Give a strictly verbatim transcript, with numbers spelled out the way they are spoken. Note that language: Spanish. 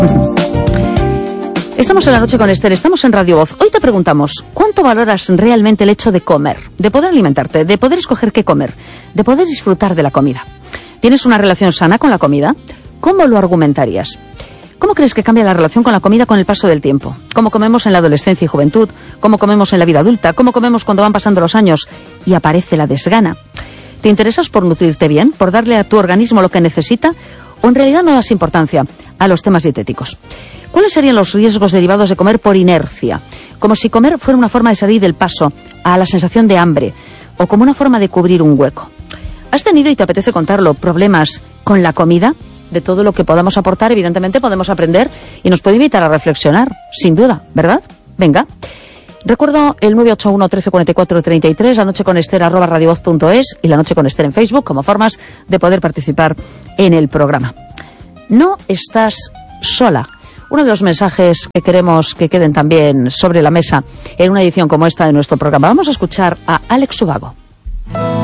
Estamos en La Noche con Esther, estamos en Radio Voz. Hoy te preguntamos, ¿cuánto valoras realmente el hecho de comer? De poder alimentarte, de poder escoger qué comer, de poder disfrutar de la comida. ¿Tienes una relación sana con la comida? ¿Cómo lo argumentarías? ¿Cómo crees que cambia la relación con la comida con el paso del tiempo? ¿Cómo comemos en la adolescencia y juventud? ¿Cómo comemos en la vida adulta? ¿Cómo comemos cuando van pasando los años y aparece la desgana? ¿Te interesas por nutrirte bien? ¿Por darle a tu organismo lo que necesita? ¿O en realidad no das importancia a los temas dietéticos? ¿Cuáles serían los riesgos derivados de comer por inercia? Como si comer fuera una forma de salir del paso a la sensación de hambre o como una forma de cubrir un hueco. ¿Has tenido, y te apetece contarlo, problemas con la comida? De todo lo que podamos aportar, evidentemente podemos aprender y nos puede invitar a reflexionar, sin duda, ¿verdad? Venga. Recuerdo el nueve ocho uno, trece cuarenta y cuatro, treinta y tres, la noche con Esther, arroba radiovoz punto es y la noche con Esther en Facebook como formas de poder participar en el programa. No estás sola. Uno de los mensajes que queremos que queden también sobre la mesa en una edición como esta de nuestro programa. Vamos a escuchar a Alex Ubago.